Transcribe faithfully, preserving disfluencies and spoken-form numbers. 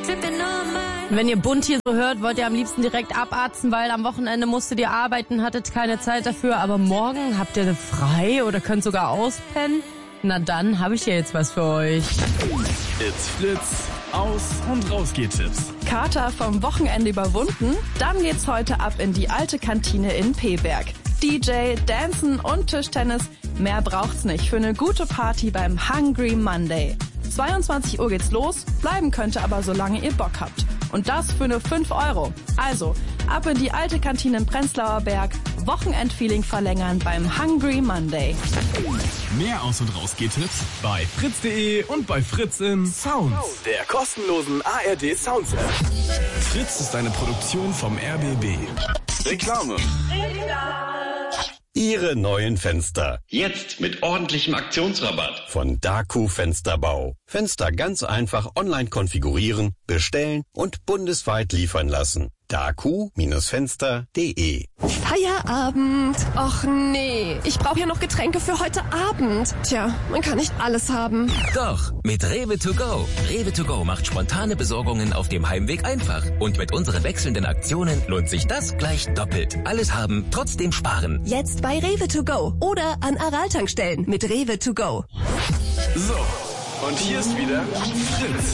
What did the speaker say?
Wenn ihr bunt hier so hört, wollt ihr am liebsten direkt abarzen, weil am Wochenende musstet ihr arbeiten, hattet keine Zeit dafür, aber morgen habt ihr frei oder könnt sogar auspennen? Na dann habe ich hier jetzt was für euch. It's Fritz, aus und raus geht Tipps. Kater vom Wochenende überwunden? Dann geht's heute ab in die alte Kantine in Peberg. D J, Dancen und Tischtennis, mehr braucht's nicht für eine gute Party beim Hungry Monday. zweiundzwanzig Uhr geht's los, bleiben könnt ihr aber solange ihr Bock habt. Und das für nur fünf Euro. Also, ab in die alte Kantine im Prenzlauer Berg, Wochenendfeeling verlängern beim Hungry Monday. Mehr Aus- und Raus geht Tipps bei fritz punkt de und bei Fritz in Sounds, der kostenlosen A R D Sounds App. Fritz ist eine Produktion vom R B B. Reklame. Ihre neuen Fenster. Jetzt mit ordentlichem Aktionsrabatt. Von Daku Fensterbau. Fenster ganz einfach online konfigurieren, bestellen und bundesweit liefern lassen. daku Fenster punkt de. Feierabend. Och nee, ich brauche ja noch Getränke für heute Abend. Tja, man kann nicht alles haben. Doch, mit Rewe to go. Rewe to go macht spontane Besorgungen auf dem Heimweg einfach. Und mit unseren wechselnden Aktionen lohnt sich das gleich doppelt. Alles haben, trotzdem sparen. Jetzt bei Rewe to go oder an Aral-Tankstellen mit Rewe to go. So, und hier ist wieder Fritz.